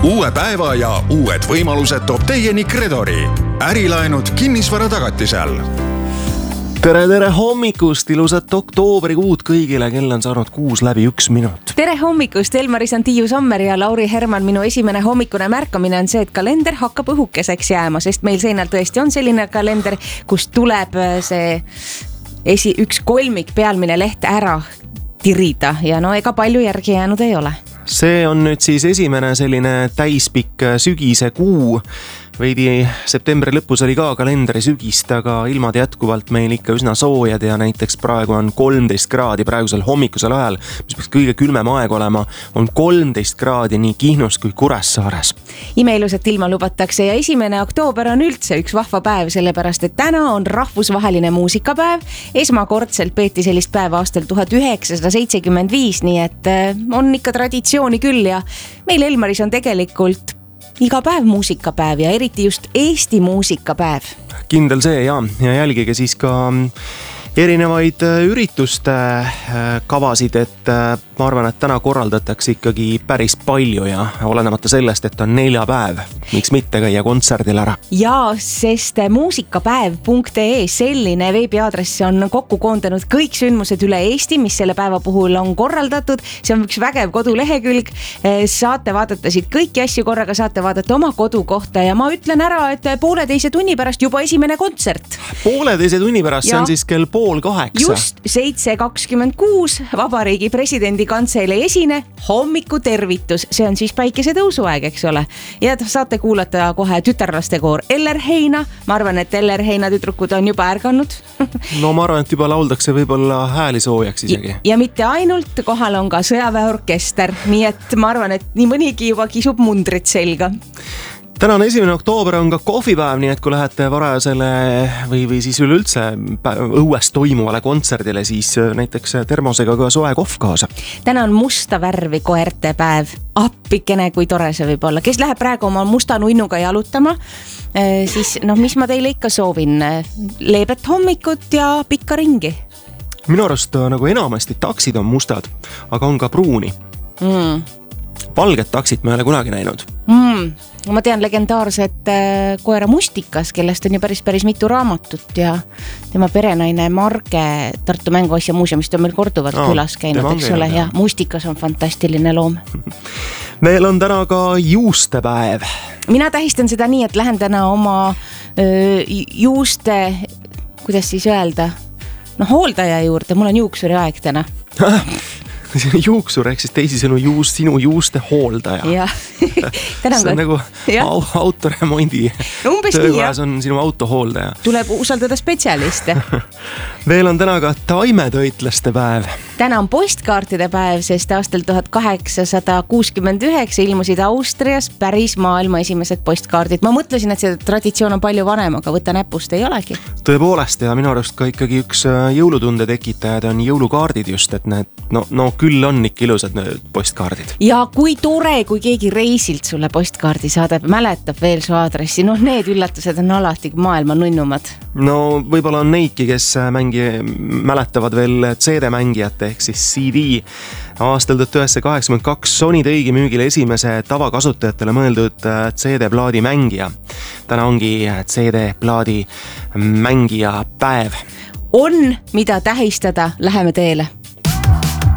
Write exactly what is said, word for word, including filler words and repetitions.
uue päeva ja uued võimalused toob teieni Kredori. Ärilaenud kinnisvara tagatisel. Tere, tere hommikust, ilusat oktoobrikuud kõigile, kell on saanud kuus läbi üks minut. Tere hommikust, Elmar Isantiiu Sommer ja Lauri Herman. Minu esimene hommikune märkamine on see, et kalender hakkab õhukeseks jääma, sest meil seinal tõesti on selline kalender, kus tuleb see esi, üks kolmik pealmine leht ära tirida ja no ega palju järgi jäänud ei ole. See on nüüd siis esimene selline täispikk sügise kuu. Veidi septembri lõpus oli ka kalendri sügist, aga ilmad jätkuvalt meil ikka üsna soojad ja näiteks praegu on kolmteist kraadi praegusel hommikusel ajal, mis peaks kõige külmem aeg olema, on kolmteist kraadi nii Kihnus kui Kuressaares. Imeilusat ilma lubatakse ja esimene oktoober on üldse üks vahva päev, sellepärast et täna on rahvusvaheline muusikapäev. Esmakordselt peeti sellist päeva aastal tuhat üheksasada seitsekümmend viis, nii et on ikka traditsiooni küll ja meil Elmaris on tegelikult iga päev muusikapäev ja eriti just Eesti muusikapäev. Kindel see ja, ja jälgige siis ka erinevaid ürituste kavasid, et ma arvan, et täna korraldatakse ikkagi päris palju ja olenemata sellest, et on neljapäev, miks mitte käia kontserdil ära. Ja sest muusikapäev punkt ee selline veebiaadress on kokku koondanud kõik sündmused üle Eesti, mis selle päeva puhul on korraldatud. See on üks vägev kodulehekülg. Saate vaadata siit kõiki asju korraga, saate vaadata oma kodu kohta ja ma ütlen ära, et pooleteise tunni pärast juba esimene kontsert. Pooleteise tunni pärast, see on siis kell pool kaheksa. Just seitse kakskümmend kuus Vabariigi presidendi kantsele esine hommikutervitus. See on siis päikese tõusuaeg, eks ole. Ja saate kuulata kohe tütarlaste koor Eller Heina. Ma arvan, et Eller Heina tüdrukud on juba ärganud. No ma arvan, et juba lauldakse võib-olla hääli soojaks isegi. Ja, ja mitte ainult, kohal on ka sõjaväeorkester. Nii et ma arvan, et nii mõnigi juba kisub mundrit selga. Täna on esimene oktoober, on ka kohvipäev, nii et kui lähete varajasele või, või siis üleüldse õues toimuvale kontserdile, siis näiteks termosega ka soe kohv kaasa. Täna on musta värvi koerte päev. Appikene, kui tore see võib olla. Kes läheb praegu oma musta nunnuga jalutama, siis noh, mis ma teile ikka soovin? Leebet hommikut ja pikka ringi. Minu arust nagu enamasti taksid on mustad, aga on ka pruuni. Mm. Valget taksit ma ei ole kunagi näinud. Mm. Ma tean legendaarset äh, koera Mustikas, kellest on ju päris päris mitu raamatut ja tema perenaine Marge Tartu Mänguasja muuseumist on meil korduvalt no, külas käinud, eks ole, ja Mustikas on fantastiline loom. Meil on täna ka juustepäev. Mina tähistan seda nii, et lähen täna oma öö, juuste, kuidas siis öelda, no hooldaja juurde, mul on juuksuri aeg täna. Juuksur ehk siis teisisõnu juust, sinu juuste hooldaja. Ja. See on nagu au, autoremondi töökojas on sinu auto hooldaja. Tuleb usaldada spetsialiste. Veel on täna ka taimetöitlaste päev. Täna on postkaartide päev, sest aastal tuhat kaheksasada kuuskümmend üheksa ilmusid Austrias päris maailma esimesed postkaardid. Ma mõtlesin, et see traditsioon on palju vanem, aga võtta näpust ei olegi. Tõepoolest ja minu arust ka ikkagi üks jõulutunde tekitajad on jõulukaardid just, et need, no, no küll on ikka ilusad need postkaardid. Ja kui tore, kui keegi reisilt sulle postkaardi saadab, mäletab veel su aadressi, noh need üllatused on alati maailma nunnumad. No võib-olla on neidki, kes mängi, mäletavad veel C D-mängijat ehk siis C D. Aastal tuhat üheksasada kaheksakümmend kaks Sony tõigi müügile esimese tavakasutajatele mõeldud C D-plaadi mängija. Täna ongi C D-plaadi mängija päev. On, mida tähistada, läheme teele.